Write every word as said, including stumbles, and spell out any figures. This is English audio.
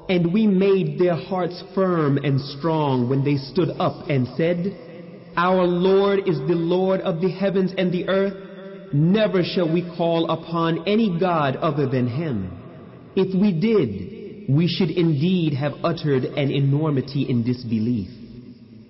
And we made their hearts firm and strong when they stood up and said, Our Lord is the Lord of the heavens and the earth. Never shall we call upon any God other than Him. If we did, we should indeed have uttered an enormity in disbelief.